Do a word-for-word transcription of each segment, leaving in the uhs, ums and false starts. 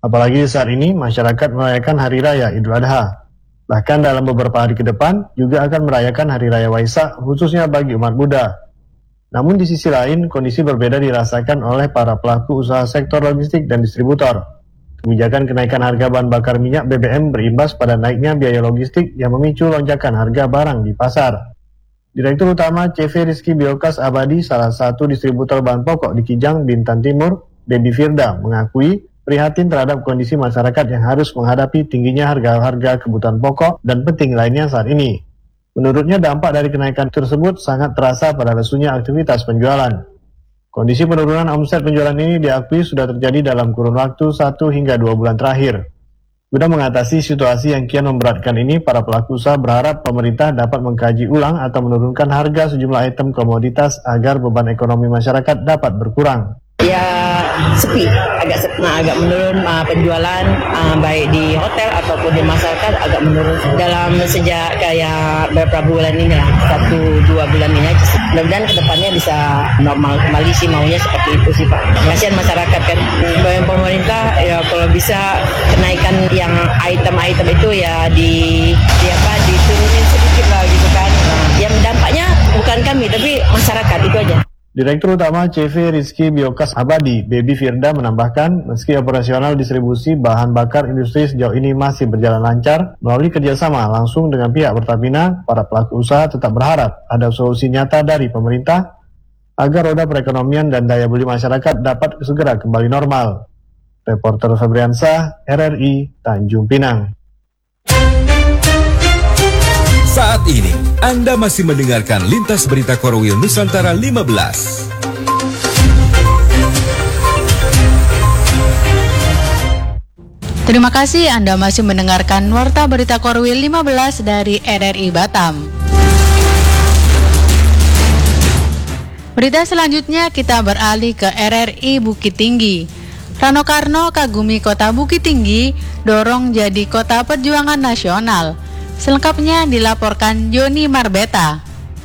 Apalagi saat ini masyarakat merayakan Hari Raya Idul Adha. Bahkan dalam beberapa hari ke depan juga akan merayakan Hari Raya Waisak khususnya bagi umat Buddha. Namun di sisi lain, kondisi berbeda dirasakan oleh para pelaku usaha sektor logistik dan distributor. Kebijakan kenaikan harga bahan bakar minyak B B M berimbas pada naiknya biaya logistik yang memicu lonjakan harga barang di pasar. Direktur Utama C V Rizky Biokas Abadi, salah satu distributor bahan pokok di Kijang, Bintan Timur, Baby Firda, mengakui prihatin terhadap kondisi masyarakat yang harus menghadapi tingginya harga-harga kebutuhan pokok dan penting lainnya saat ini. Menurutnya dampak dari kenaikan tersebut sangat terasa pada lesunya aktivitas penjualan. Kondisi penurunan omset penjualan ini diakui sudah terjadi dalam kurun waktu satu hingga dua bulan terakhir. Guna mengatasi situasi yang kian memberatkan ini, para pelaku usaha berharap pemerintah dapat mengkaji ulang atau menurunkan harga sejumlah item komoditas agar beban ekonomi masyarakat dapat berkurang. Ya sepi, agak sepi, nah, agak menurun uh, penjualan uh, baik di hotel ataupun di masyarakat agak menurun dalam sejak kayak beberapa bulan ini lah, satu dua bulan ini aja. Mudah-mudahan kedepannya bisa normal kembali sih, maunya seperti itu sih Pak. Kasihan masyarakat kan, bayang pemerintah ya kalau bisa kenaikan yang item-item itu ya di, di apa diturunin sedikit lah gitu kan. Nah, yang dampaknya bukan kami tapi masyarakat itu aja. Direktur Utama C V Rizky Biokas Abadi, Baby Firda, menambahkan meski operasional distribusi bahan bakar industri sejauh ini masih berjalan lancar, melalui kerjasama langsung dengan pihak Pertamina, para pelaku usaha tetap berharap ada solusi nyata dari pemerintah agar roda perekonomian dan daya beli masyarakat dapat segera kembali normal. Reporter Febriansah, R R I, Tanjung Pinang. Saat ini, Anda masih mendengarkan Lintas Berita Korwil Nusantara lima belas. Terima kasih Anda masih mendengarkan Warta Berita Korwil lima belas dari R R I Batam. Berita selanjutnya kita beralih ke R R I Bukit Tinggi. Rano Karno kagumi kota Bukit Tinggi, dorong jadi kota perjuangan nasional. Selengkapnya dilaporkan Joni Marbeta.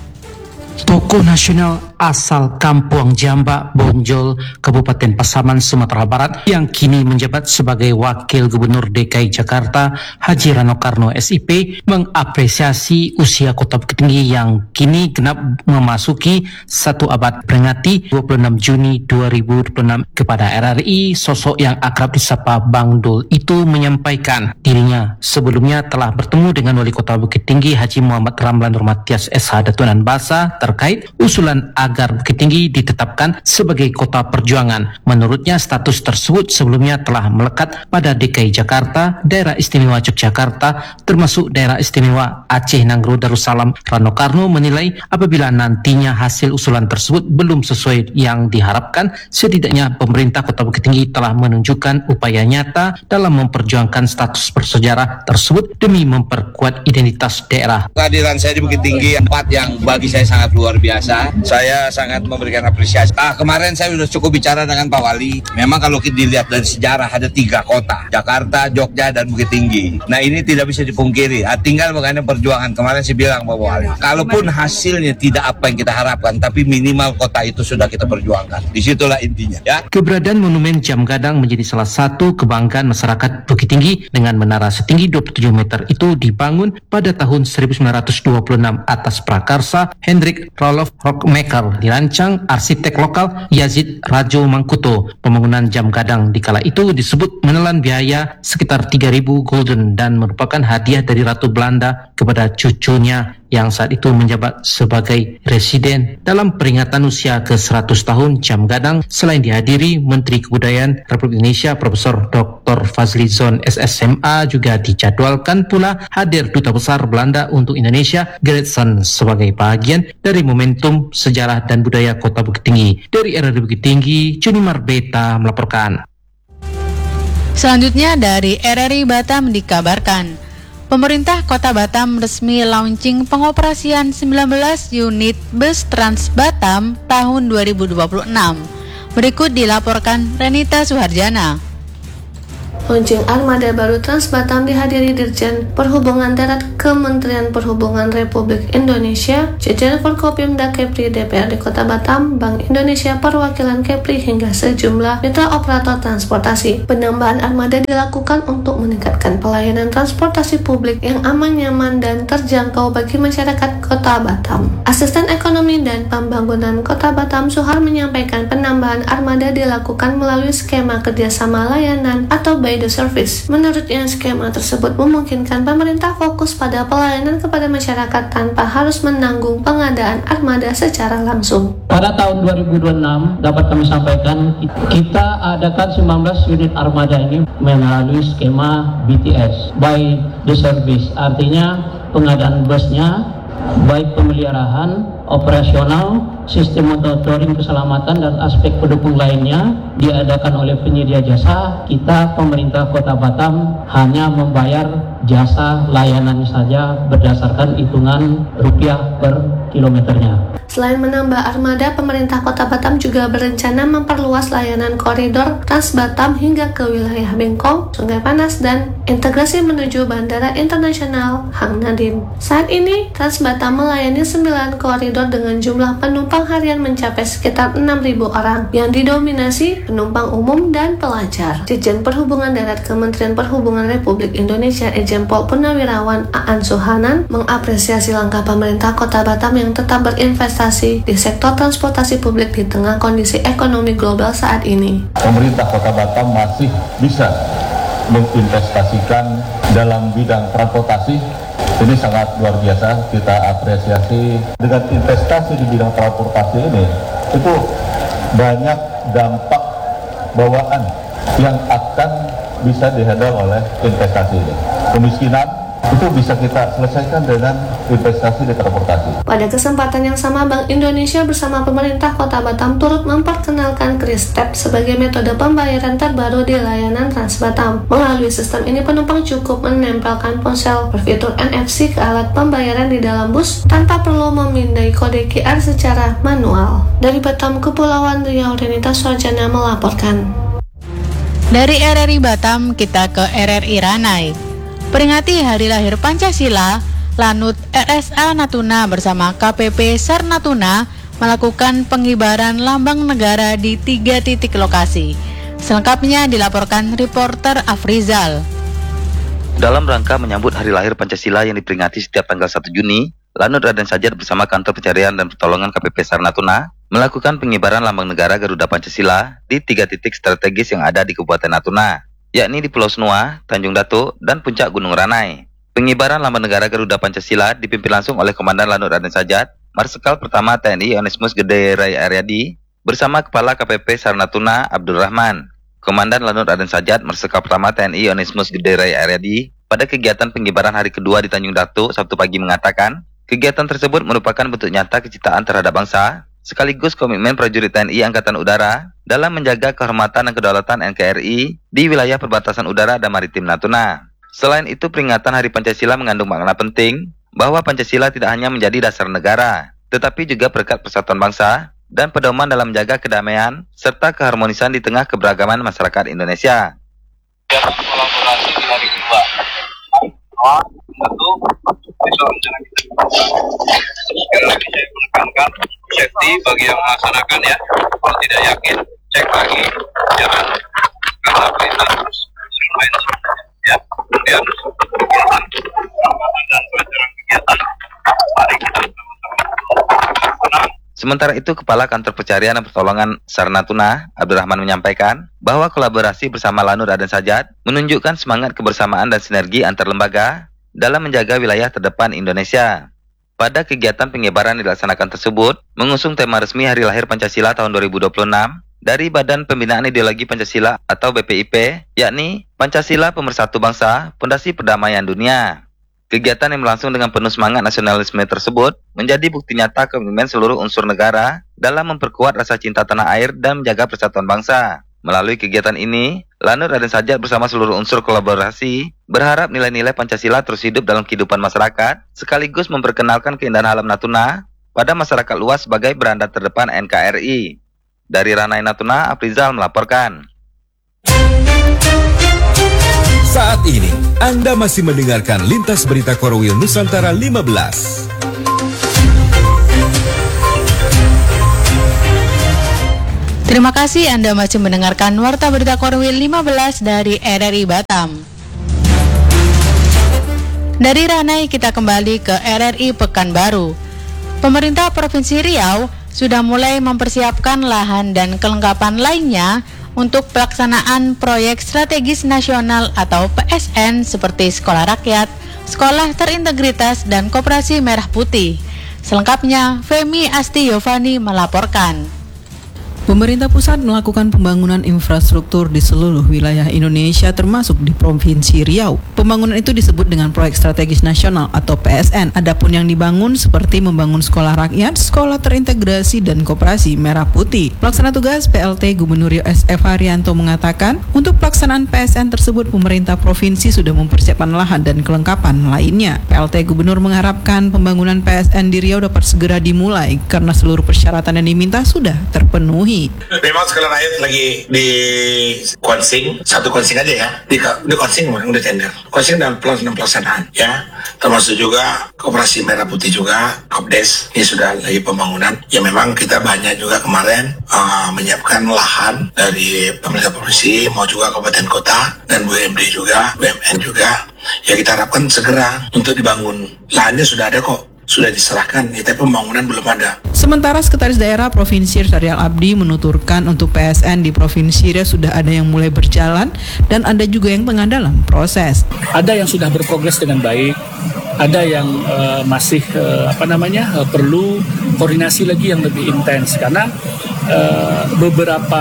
Tokoh nasional asal Kampung Jamba, Bonjol, Kabupaten Pasaman, Sumatera Barat yang kini menjabat sebagai Wakil Gubernur D K I Jakarta, Haji Rano Karno S I P, mengapresiasi usia Kota Bukit Tinggi yang kini genap memasuki satu abad, peringati dua puluh enam Juni dua ribu dua puluh enam. Kepada R R I, sosok yang akrab disapa Bang Dul itu menyampaikan dirinya sebelumnya telah bertemu dengan Wali Kota Bukit Tinggi Haji Muhammad Ramlan Nurmatias S H Datunan Basa terkait usulan agar Bukit Tinggi ditetapkan sebagai kota perjuangan. Menurutnya status tersebut sebelumnya telah melekat pada D K I Jakarta, Daerah Istimewa Yogyakarta, termasuk Daerah Istimewa Aceh Nanggro Darussalam. Rano Karno menilai apabila nantinya hasil usulan tersebut belum sesuai yang diharapkan, setidaknya pemerintah Kota Bukit Tinggi telah menunjukkan upaya nyata dalam memperjuangkan status bersejarah tersebut demi memperkuat identitas daerah. Kehadiran saya di Bukit Tinggi tempat yang bagi saya sangat luar biasa. Saya sangat memberikan apresiasi. Nah, kemarin saya sudah cukup bicara dengan Pak Wali. Memang kalau kita dilihat dari sejarah ada tiga kota, Jakarta, Jogja, dan Bukit Tinggi. Nah, ini tidak bisa dipungkiri. Ah, tinggal bagaimana perjuangan. Kemarin saya bilang Pak Wali, kalaupun hasilnya tidak apa yang kita harapkan, tapi minimal kota itu sudah kita perjuangkan. Disitulah intinya. Ya. Keberadaan Monumen Jam Gadang menjadi salah satu kebanggaan masyarakat Bukit Tinggi. Dengan menara setinggi dua puluh tujuh meter itu dibangun pada tahun seribu sembilan ratus dua puluh enam atas prakarsa Hendrik Roloff Rockmaker, dirancang arsitek lokal Yazid Rajo Mangkuto. Pembangunan jam gadang di kala itu disebut menelan biaya sekitar tiga ribu gulden dan merupakan hadiah dari Ratu Belanda kepada cucunya yang saat itu menjabat sebagai residen. Dalam peringatan usia ke seratus tahun jam gadang, selain dihadiri Menteri Kebudayaan Republik Indonesia Profesor Doktor Fazlizon S S M A, juga dijadwalkan pula hadir Duta Besar Belanda untuk Indonesia Gerritsen sebagai bagian dari momentum sejarah dan budaya Kota Bukit Tinggi. Dari R R I Bukit Tinggi, Joni Marbeta melaporkan. Selanjutnya dari R R I Batam dikabarkan, pemerintah Kota Batam resmi launching pengoperasian sembilan belas unit bus Trans Batam tahun dua ribu dua puluh enam. Berikut dilaporkan Renita Suharjana. Launching armada baru Trans Batam dihadiri Dirjen Perhubungan Darat Kementerian Perhubungan Republik Indonesia, jajaran Forkopimda Kepri, D P R D Kota Batam, Bank Indonesia, perwakilan Kepri hingga sejumlah mitra operator transportasi. Penambahan armada dilakukan untuk meningkatkan pelayanan transportasi publik yang aman, nyaman, dan terjangkau bagi masyarakat Kota Batam. Asisten Ekonomi dan Pembangunan Kota Batam, Suhar, menyampaikan penambahan armada dilakukan melalui skema kerjasama layanan atau by the service. Menurutnya, skema tersebut memungkinkan pemerintah fokus pada pelayanan kepada masyarakat tanpa harus menanggung pengadaan armada secara langsung. Pada tahun dua ribu dua puluh enam dapat kami sampaikan kita adakan sembilan belas unit armada ini melalui skema B T S, by the service. Artinya pengadaan busnya, baik pemeliharaan, operasional, sistem monitoring keselamatan dan aspek pendukung lainnya diadakan oleh penyedia jasa. Kita pemerintah Kota Batam hanya membayar jasa layanan saja berdasarkan hitungan rupiah per kilometernya. Selain menambah armada, pemerintah Kota Batam juga berencana memperluas layanan koridor Trans Batam hingga ke wilayah Bengkong, Sungai Panas, dan integrasi menuju Bandara Internasional Hang Nadiem. Saat ini, Trans Batam melayani sembilan koridor dengan jumlah penumpang harian mencapai sekitar enam ribu orang yang didominasi penumpang umum dan pelajar. Dirjen Perhubungan Darat Kementerian Perhubungan Republik Indonesia Irjen Pol Purnawirawan Aan Suhanan mengapresiasi langkah pemerintah Kota Batam yang tetap berinvestasi di sektor transportasi publik di tengah kondisi ekonomi global saat ini. Pemerintah Kota Batam masih bisa menginvestasikan dalam bidang transportasi. Ini sangat luar biasa, kita apresiasi. Dengan investasi di bidang transportasi ini, itu banyak dampak bawaan yang akan bisa dihadang oleh investasi ini. Kemiskinan itu bisa kita selesaikan dengan investasi di transportasi. Pada kesempatan yang sama, Bank Indonesia bersama pemerintah Kota Batam turut memperkenalkan Kristep sebagai metode pembayaran terbaru di layanan Trans Batam. Melalui sistem ini, penumpang cukup menempelkan ponsel berfitur N F C ke alat pembayaran di dalam bus tanpa perlu memindai kode Q R secara manual. Dari Batam, Kepulauan Riau, Renita Swarjana melaporkan. Dari R R I Batam, kita ke R R I Ranai. Peringati Hari Lahir Pancasila, Lanut R S A Natuna bersama K P P SAR Natuna melakukan pengibaran lambang negara di tiga titik lokasi. Selengkapnya dilaporkan reporter Afrizal. Dalam rangka menyambut Hari Lahir Pancasila yang diperingati setiap tanggal satu Juni, Lanut Raden Sajat bersama Kantor Pencarian dan Pertolongan K P P SAR Natuna melakukan pengibaran lambang negara Garuda Pancasila di tiga titik strategis yang ada di Kabupaten Natuna, yakni di Pulau Senua, Tanjung Datuk, dan Puncak Gunung Ranai. Pengibaran lambang negara Garuda Pancasila dipimpin langsung oleh Komandan Lanut Raden Sajat, Marsikal Pertama T N I Onesmus Gede Rai Aryadi, bersama Kepala K P P SAR Natuna Abdul Rahman. Komandan Lanut Raden Sajat, Marsikal Pertama T N I Onesmus Gede Rai Aryadi, pada kegiatan pengibaran hari kedua di Tanjung Datuk Sabtu pagi mengatakan, kegiatan tersebut merupakan bentuk nyata kecintaan terhadap bangsa, sekaligus komitmen prajurit T N I Angkatan Udara dalam menjaga kehormatan dan kedaulatan N K R I di wilayah perbatasan udara dan maritim Natuna. Selain itu, peringatan Hari Pancasila mengandung makna penting bahwa Pancasila tidak hanya menjadi dasar negara, tetapi juga berkat persatuan bangsa dan pedoman dalam menjaga kedamaian serta keharmonisan di tengah keberagaman masyarakat Indonesia. Kolaborasi di hari kedua. Satu, besok rencana kita. Sekali lagi saya menekankan safety bagi yang melaksanakan ya. Kalau tidak yakin, cek lagi. Jangan karena berita terus main ya. Kemudian kegiatan dan pelajaran kegiatan. Mari kita bersama-sama. Sementara itu, Kepala Kantor Pencarian dan Pertolongan SAR Natuna, Abdul Rahman, menyampaikan bahwa kolaborasi bersama Lanut Raden Sajat menunjukkan semangat kebersamaan dan sinergi antar lembaga dalam menjaga wilayah terdepan Indonesia. Pada kegiatan pengibaran dilaksanakan tersebut, mengusung tema resmi Hari Lahir Pancasila tahun dua ribu dua puluh enam dari Badan Pembinaan Ideologi Pancasila atau B P I P, yakni Pancasila Pemersatu Bangsa, Pondasi Perdamaian Dunia. Kegiatan yang berlangsung dengan penuh semangat nasionalisme tersebut menjadi bukti nyata komitmen seluruh unsur negara dalam memperkuat rasa cinta tanah air dan menjaga persatuan bangsa. Melalui kegiatan ini, Lanut Raden Sajat bersama seluruh unsur kolaborasi berharap nilai-nilai Pancasila terus hidup dalam kehidupan masyarakat, sekaligus memperkenalkan keindahan alam Natuna pada masyarakat luas sebagai beranda terdepan N K R I. Dari Ranai Natuna, Afrizal melaporkan. Anda masih mendengarkan Lintas Berita Korwil Nusantara lima belas. Terima kasih Anda masih mendengarkan Warta Berita Korwil lima belas dari R R I Batam. Dari Ranai kita kembali ke R R I Pekanbaru. Pemerintah Provinsi Riau sudah mulai mempersiapkan lahan dan kelengkapan lainnya untuk pelaksanaan proyek strategis nasional atau P S N seperti Sekolah Rakyat, Sekolah Terintegritas, dan Koperasi Merah Putih. Selengkapnya, Femi Asti Yovani melaporkan. Pemerintah pusat melakukan pembangunan infrastruktur di seluruh wilayah Indonesia termasuk di Provinsi Riau. Pembangunan itu disebut dengan Proyek Strategis Nasional atau P S N. Adapun yang dibangun seperti membangun sekolah rakyat, sekolah terintegrasi, dan koperasi merah putih. Pelaksana tugas P L T Gubernur Riau S F Haryanto mengatakan, untuk pelaksanaan P S N tersebut pemerintah provinsi sudah mempersiapkan lahan dan kelengkapan lainnya. P L T Gubernur mengharapkan pembangunan P S N di Riau dapat segera dimulai karena seluruh persyaratan yang diminta sudah terpenuhi. Memang sekolah rakyat lagi di konsing, satu konsing aja ya. Di, di konsing udah tender. Konsing dan pelaksanaan ya. Termasuk juga Koperasi Merah Putih juga, Kopdes. Ini sudah lagi pembangunan. Ya memang kita banyak juga kemarin uh, menyiapkan lahan dari pemerintah provinsi, mau juga kabupaten kota, dan B U M D juga, B U M N juga. Ya kita harapkan segera untuk dibangun. Lahannya sudah ada kok. Sudah diserahkan, ya, tapi pembangunan belum ada. Sementara Sekretaris Daerah Provinsi Syarial Abdi menuturkan untuk P S N di Provinsi Riau sudah ada yang mulai berjalan dan ada juga yang tengah dalam proses. Ada yang sudah berprogres dengan baik, ada yang uh, masih uh, apa namanya uh, perlu koordinasi lagi yang lebih intens karena uh, beberapa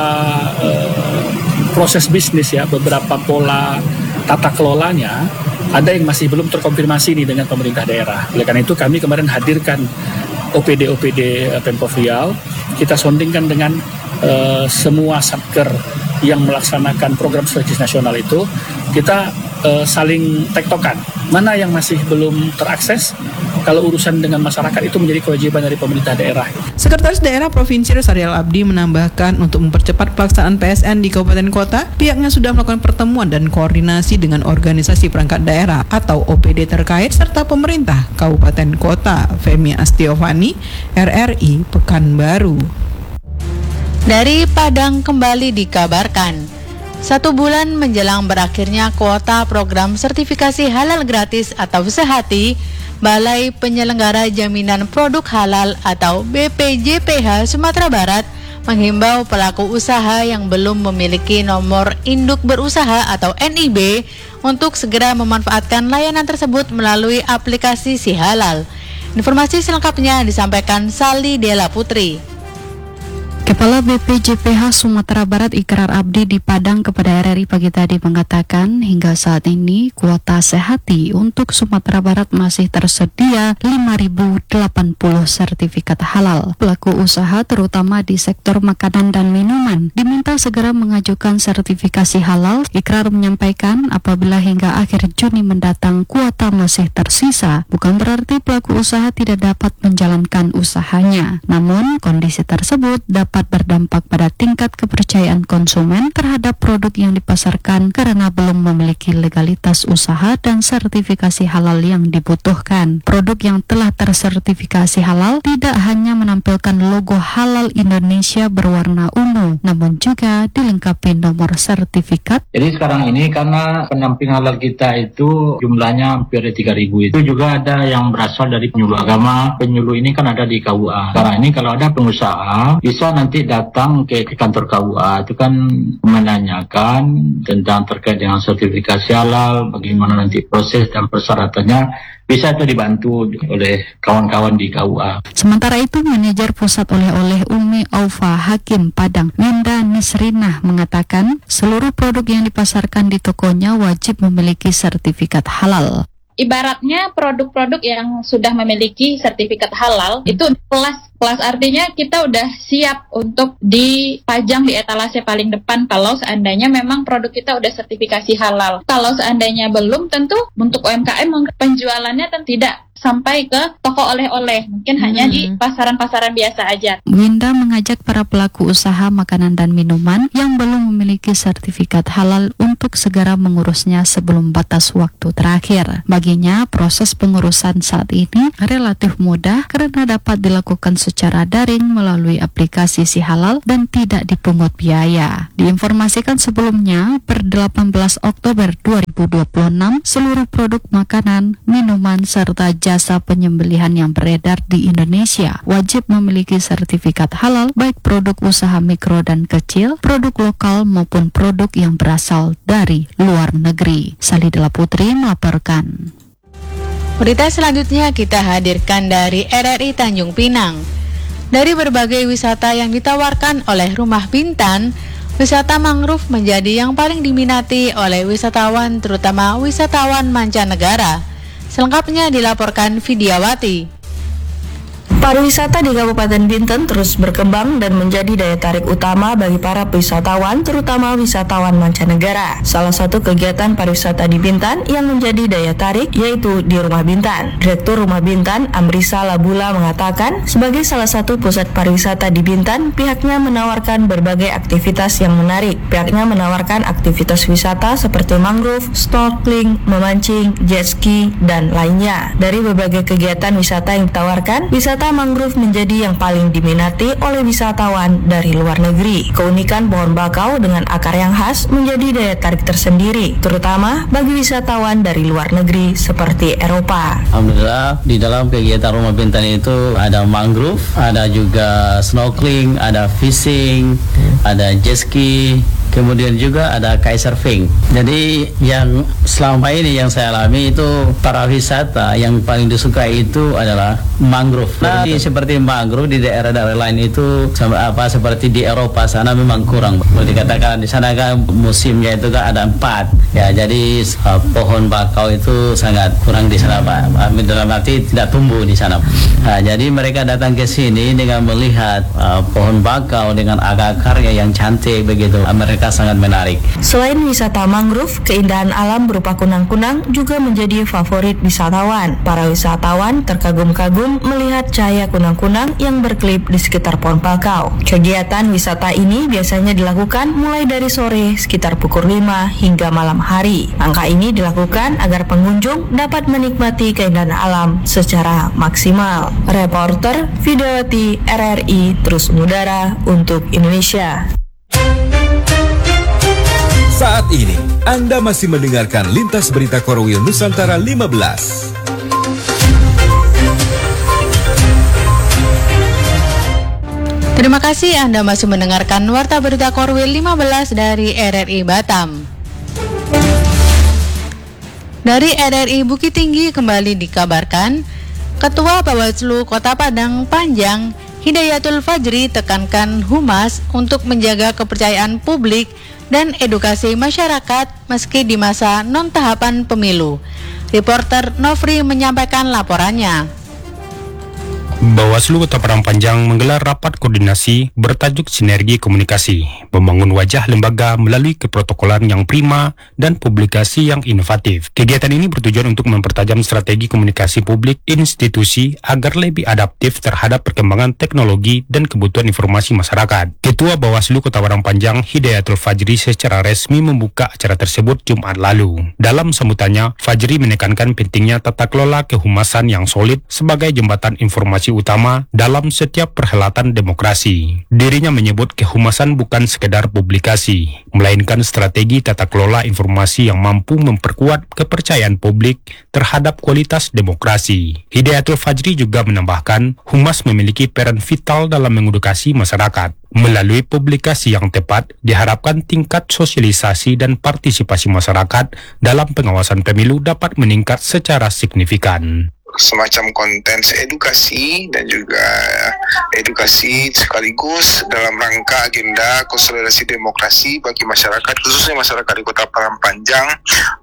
uh, proses bisnis ya, beberapa pola tata kelolanya ada yang masih belum terkonfirmasi nih dengan pemerintah daerah. Oleh karena itu kami kemarin hadirkan O P D O P D Pemprov Riau, kita sondingkan dengan uh, semua satker yang melaksanakan program strategis nasional itu, kita uh, saling tektokan mana yang masih belum terakses. Kalau urusan dengan masyarakat itu menjadi kewajiban dari pemerintah daerah. Sekretaris Daerah Provinsi Syarial Abdi menambahkan untuk mempercepat pelaksanaan P S N di kabupaten kota, pihaknya sudah melakukan pertemuan dan koordinasi dengan organisasi perangkat daerah atau O P D terkait serta pemerintah kabupaten kota. Femi Astiovani, R R I Pekanbaru. Dari Padang kembali dikabarkan, satu bulan menjelang berakhirnya kuota program sertifikasi halal gratis atau Sehati, Balai Penyelenggara Jaminan Produk Halal atau B P J P H Sumatera Barat menghimbau pelaku usaha yang belum memiliki nomor induk berusaha atau N I B untuk segera memanfaatkan layanan tersebut melalui aplikasi Si Halal. Informasi selengkapnya disampaikan Sali Dela Putri. Kepala B P J P H Sumatera Barat Ikrar Abdi di Padang kepada R R I pagi tadi mengatakan hingga saat ini kuota Sehati untuk Sumatera Barat masih tersedia lima ribu delapan puluh sertifikat halal. Pelaku usaha terutama di sektor makanan dan minuman diminta segera mengajukan sertifikasi halal. Ikrar menyampaikan apabila hingga akhir Juni mendatang kuota masih tersisa, bukan berarti pelaku usaha tidak dapat menjalankan usahanya. Namun kondisi tersebut dapat dapat berdampak pada tingkat kepercayaan konsumen terhadap produk yang dipasarkan karena belum memiliki legalitas usaha dan sertifikasi halal yang dibutuhkan. Produk yang telah tersertifikasi halal tidak hanya menampilkan logo halal Indonesia berwarna ungu, namun juga dilengkapi nomor sertifikat. Jadi sekarang ini karena pendamping halal kita itu jumlahnya hampir tiga ribu, itu juga ada yang berasal dari penyuluh agama. Penyuluh ini kan ada di K U A. Sekarang ini kalau ada pengusaha bisa nanti datang ke, ke kantor K U A itu kan menanyakan tentang terkait dengan sertifikasi halal, bagaimana nanti proses dan persyaratannya, bisa itu dibantu oleh kawan-kawan di K U A. Sementara itu, manajer pusat oleh-oleh Umi Aufa Hakim Padang, Winda Nisrinah mengatakan seluruh produk yang dipasarkan di tokonya wajib memiliki sertifikat halal. Ibaratnya produk-produk yang sudah memiliki sertifikat halal itu kelas kelas artinya kita udah siap untuk dipajang di etalase paling depan kalau seandainya memang produk kita udah sertifikasi halal. Kalau seandainya belum, tentu untuk U M K M penjualannya tentu tidak sampai ke toko oleh-oleh, mungkin hanya di pasaran-pasaran biasa aja. Winda mengajak para pelaku usaha makanan dan minuman yang belum memiliki sertifikat halal untuk segera mengurusnya sebelum batas waktu terakhir. Baginya, proses pengurusan saat ini relatif mudah karena dapat dilakukan secara daring melalui aplikasi Si Halal dan tidak dipungut biaya. Diinformasikan sebelumnya, per delapan belas Oktober dua ribu dua puluh enam, seluruh produk makanan, minuman, serta jasa penyembelihan yang beredar di Indonesia wajib memiliki sertifikat halal, baik produk usaha mikro dan kecil, produk lokal maupun produk yang berasal dari luar negeri. Salidela Putri melaporkan. Berita selanjutnya kita hadirkan dari R R I Tanjung Pinang. Dari berbagai wisata yang ditawarkan oleh Rumah Bintan, wisata mangrove menjadi yang paling diminati oleh wisatawan, terutama wisatawan mancanegara. Selengkapnya dilaporkan Vidyawati. Pariwisata di Kabupaten Bintan terus berkembang dan menjadi daya tarik utama bagi para wisatawan, terutama wisatawan mancanegara. Salah satu kegiatan pariwisata di Bintan yang menjadi daya tarik yaitu di Rumah Bintan. Direktur Rumah Bintan, Amrisa Labula, mengatakan, sebagai salah satu pusat pariwisata di Bintan, pihaknya menawarkan berbagai aktivitas yang menarik. Pihaknya menawarkan aktivitas wisata seperti mangrove, snorkeling, memancing, jet ski, dan lainnya. Dari berbagai kegiatan wisata yang ditawarkan, wisata mangrove menjadi yang paling diminati oleh wisatawan dari luar negeri. Keunikan pohon bakau dengan akar yang khas menjadi daya tarik tersendiri, terutama bagi wisatawan dari luar negeri seperti Eropa. Alhamdulillah, di dalam kegiatan Rumah Bintan itu ada mangrove, ada juga snorkeling, ada fishing, ada jet ski, kemudian juga ada kitesurfing. Jadi yang selama ini yang saya alami itu para wisata yang paling disukai itu adalah mangrove. Nah, seperti mangrove di daerah-daerah lain itu sama apa seperti di Eropa sana memang kurang. Boleh dikatakan di sana kan musimnya itu kan ada empat. Ya, jadi uh, pohon bakau itu sangat kurang di sana, Pak. Dalam arti tidak tumbuh di sana. Nah, jadi mereka datang ke sini dengan melihat uh, pohon bakau dengan akar-akarnya yang cantik begitu. Mereka sangat menarik. Selain wisata mangrove, keindahan alam berupa kunang-kunang juga menjadi favorit wisatawan. Para wisatawan terkagum-kagum melihat cahaya kunang-kunang yang berkelip di sekitar pohon bakau. Kegiatan wisata ini biasanya dilakukan mulai dari sore sekitar pukul lima hingga malam hari. Langkah ini dilakukan agar pengunjung dapat menikmati keindahan alam secara maksimal. Reporter Vidyawati R R I terus mengudara untuk Indonesia. Saat ini, Anda masih mendengarkan Lintas Berita Korwil Nusantara lima belas. Terima kasih Anda masih mendengarkan Warta Berita Korwil lima belas dari R R I Batam. Dari R R I Bukit Tinggi kembali dikabarkan, Ketua Bawaslu Kota Padang Panjang, Hidayatul Fajri, tekankan humas untuk menjaga kepercayaan publik dan edukasi masyarakat meski di masa non-tahapan pemilu. Reporter Nofri menyampaikan laporannya. Bawaslu Kota Padang Panjang menggelar rapat koordinasi bertajuk Sinergi Komunikasi, membangun wajah lembaga melalui keprotokolan yang prima dan publikasi yang inovatif. Kegiatan ini bertujuan untuk mempertajam strategi komunikasi publik institusi agar lebih adaptif terhadap perkembangan teknologi dan kebutuhan informasi masyarakat. Ketua Bawaslu Kota Padang Panjang Hidayatul Fajri secara resmi membuka acara tersebut Jumat lalu. Dalam sambutannya, Fajri menekankan pentingnya tata kelola kehumasan yang solid sebagai jembatan informasi utama dalam setiap perhelatan demokrasi. Dirinya menyebut kehumasan bukan sekedar publikasi, melainkan strategi tata kelola informasi yang mampu memperkuat kepercayaan publik terhadap kualitas demokrasi. Hidayatul Fajri juga menambahkan, humas memiliki peran vital dalam mengedukasi masyarakat. Melalui publikasi yang tepat, diharapkan tingkat sosialisasi dan partisipasi masyarakat dalam pengawasan pemilu dapat meningkat secara signifikan. Semacam konten edukasi dan juga edukasi sekaligus dalam rangka agenda konsolidasi demokrasi bagi masyarakat, khususnya masyarakat di Kota Padang Panjang,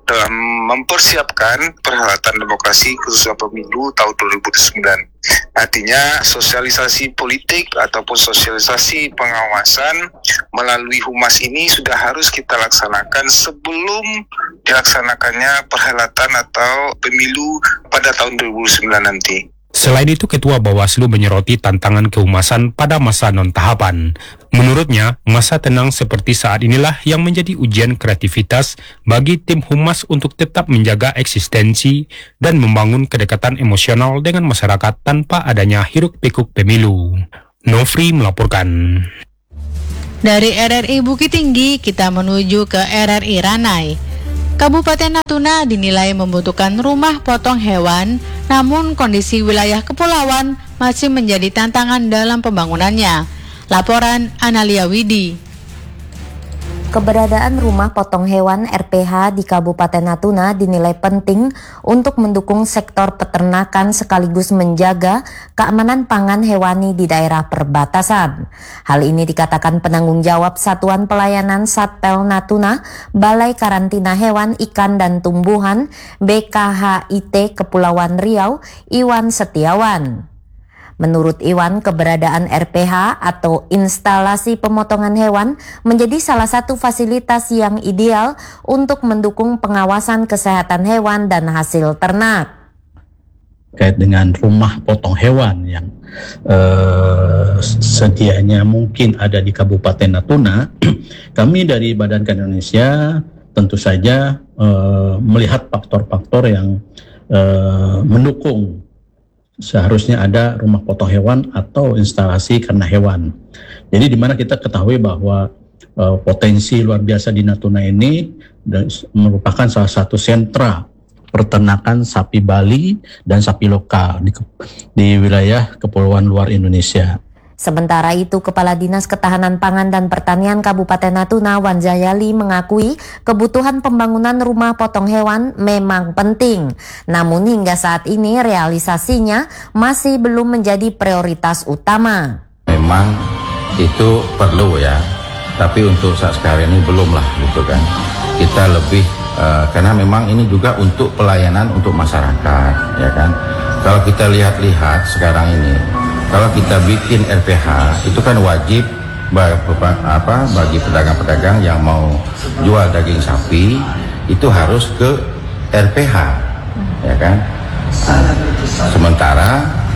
dalam mempersiapkan perhelatan demokrasi khususnya pemilu tahun dua ribu sembilan. Artinya sosialisasi politik ataupun sosialisasi pengawasan melalui humas ini sudah harus kita laksanakan sebelum dilaksanakannya perhelatan atau pemilu pada tahun dua ribu sembilan nanti. Selain itu, Ketua Bawaslu menyoroti tantangan kehumasan pada masa non-tahapan. Menurutnya, masa tenang seperti saat inilah yang menjadi ujian kreativitas bagi tim humas untuk tetap menjaga eksistensi dan membangun kedekatan emosional dengan masyarakat tanpa adanya hiruk-pikuk pemilu. Nofri melaporkan. Dari R R I Bukit Tinggi, kita menuju ke R R I Ranai. Kabupaten Natuna dinilai membutuhkan rumah potong hewan, namun kondisi wilayah kepulauan masih menjadi tantangan dalam pembangunannya. Laporan Analia Widi. Keberadaan rumah potong hewan R P H di Kabupaten Natuna dinilai penting untuk mendukung sektor peternakan sekaligus menjaga keamanan pangan hewani di daerah perbatasan. Hal ini dikatakan penanggung jawab Satuan Pelayanan Satpel Natuna, Balai Karantina Hewan, Ikan dan Tumbuhan B K H I T Kepulauan Riau, Iwan Setiawan. Menurut Iwan, keberadaan R P H atau instalasi pemotongan hewan menjadi salah satu fasilitas yang ideal untuk mendukung pengawasan kesehatan hewan dan hasil ternak. Terkait dengan rumah potong hewan yang eh, sedianya mungkin ada di Kabupaten Natuna, kami dari Badan Kan Indonesia tentu saja eh, melihat faktor-faktor yang eh, mendukung seharusnya ada rumah potong hewan atau instalasi karena hewan. Jadi di mana kita ketahui bahwa uh, potensi luar biasa di Natuna ini dan merupakan salah satu sentra peternakan sapi Bali dan sapi lokal di, di wilayah kepulauan luar Indonesia. Sementara itu, Kepala Dinas Ketahanan Pangan dan Pertanian Kabupaten Natuna, Wan Jayali, mengakui kebutuhan pembangunan rumah potong hewan memang penting. Namun hingga saat ini realisasinya masih belum menjadi prioritas utama. Memang itu perlu ya, tapi untuk saat sekarang ini belum lah gitu kan. Kita lebih, uh, karena memang ini juga untuk pelayanan untuk masyarakat ya kan. Kalau kita lihat-lihat sekarang ini, kalau kita bikin R P H itu kan wajib apa bagi pedagang-pedagang yang mau jual daging sapi itu harus ke R P H, ya kan? Sementara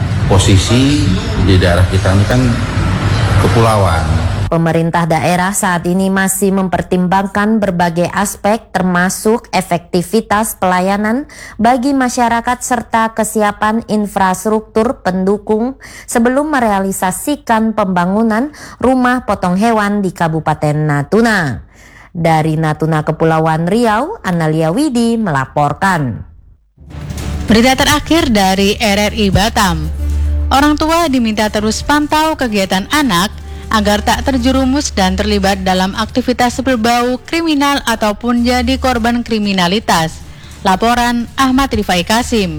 posisi di daerah kita ini kan kepulauan. Pemerintah daerah saat ini masih mempertimbangkan berbagai aspek termasuk efektivitas pelayanan bagi masyarakat serta kesiapan infrastruktur pendukung sebelum merealisasikan pembangunan rumah potong hewan di Kabupaten Natuna. Dari Natuna Kepulauan Riau, Analia Widi melaporkan. Berita terakhir dari R R I Batam. Orang tua diminta terus pantau kegiatan anak agar tak terjerumus dan terlibat dalam aktivitas berbau kriminal ataupun jadi korban kriminalitas. Laporan Ahmad Rifai Kasim.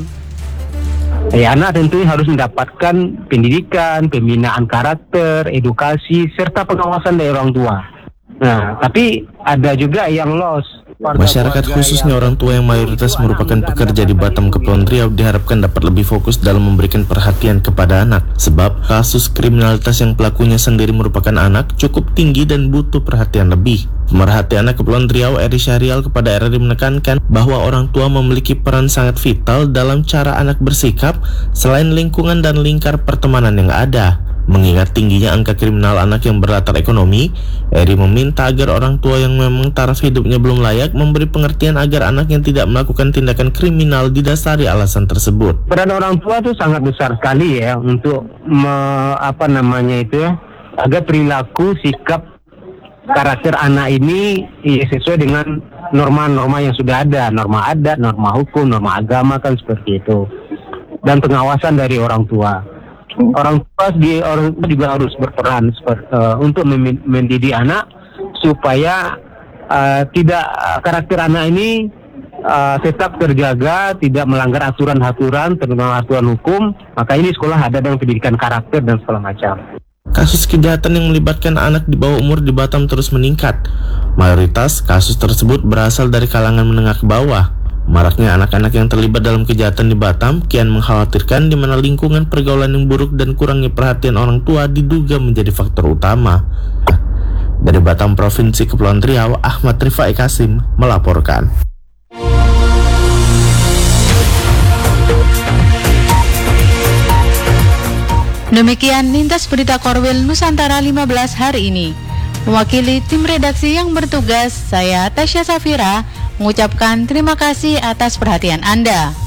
Ya, anak tentunya harus mendapatkan pendidikan, pembinaan karakter, edukasi, serta pengawasan dari orang tua. Nah, tapi ada juga yang lost. Masyarakat khususnya orang tua yang mayoritas merupakan pekerja di Batam Kepulauan Riau diharapkan dapat lebih fokus dalam memberikan perhatian kepada anak, sebab kasus kriminalitas yang pelakunya sendiri merupakan anak cukup tinggi dan butuh perhatian lebih. Pemerhati anak Kepulauan Riau Eri Syahrial kepada R R I menekankan bahwa orang tua memiliki peran sangat vital dalam cara anak bersikap selain lingkungan dan lingkar pertemanan yang ada. Mengingat tingginya angka kriminal anak yang berlatar ekonomi, Eri meminta agar orang tua yang memang taraf hidupnya belum layak memberi pengertian agar anak yang tidak melakukan tindakan kriminal didasari alasan tersebut. Peran orang tua itu sangat besar sekali ya untuk me, apa namanya itu ya, agar perilaku, sikap, karakter anak ini ya, sesuai dengan norma-norma yang sudah ada, norma adat, norma hukum, norma agama kan seperti itu, dan pengawasan dari orang tua. Orang tua di orang tua juga harus berperan seperti, uh, untuk mendidik anak supaya uh, tidak karakter anak ini uh, tetap terjaga, tidak melanggar aturan-aturan, terutama aturan hukum. Maka ini sekolah ada dengan pendidikan karakter dan segala macam. Kasus kejahatan yang melibatkan anak di bawah umur di Batam terus meningkat. Mayoritas kasus tersebut berasal dari kalangan menengah ke bawah. Maraknya anak-anak yang terlibat dalam kejahatan di Batam kian mengkhawatirkan, di mana lingkungan pergaulan yang buruk dan kurangnya perhatian orang tua diduga menjadi faktor utama. Dari Batam, Provinsi Kepulauan Riau, Ahmad Rifai Kasim melaporkan. Demikian lintas berita Korwil Nusantara lima belas hari ini. Mewakili tim redaksi yang bertugas, saya Tasya Safira mengucapkan terima kasih atas perhatian Anda.